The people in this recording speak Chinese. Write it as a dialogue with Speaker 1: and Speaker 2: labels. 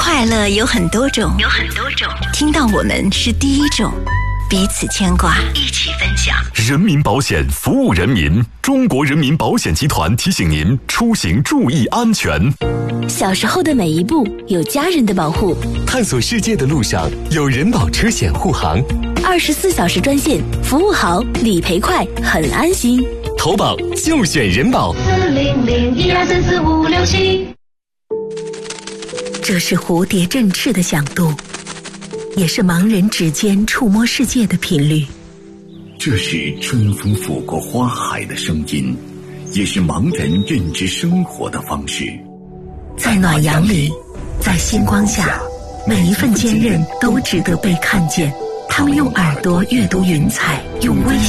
Speaker 1: 快乐有很多种，听到我们是第一种，彼此牵挂，一起分享。
Speaker 2: 人民保险服务人民，中国人民保险集团提醒您出行注意安全。
Speaker 3: 小时候的每一步有家人的保护，
Speaker 4: 探索世界的路上有人保车险护航
Speaker 3: ，24小时专线，服务好，理赔快，很安心。
Speaker 4: 投保就选人保
Speaker 5: 40012344567。
Speaker 6: 这是蝴蝶振翅的响度，也是盲人指尖触摸世界的频率。
Speaker 7: 这是春风拂过花海的声音，也是盲人认知生活的方式。
Speaker 6: 在暖阳里，在星光下，每一份坚韧都值得被看见。他们用耳朵阅读云彩，用微